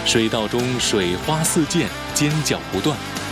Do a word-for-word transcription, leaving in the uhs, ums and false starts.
水道中水花四溅，尖叫不断，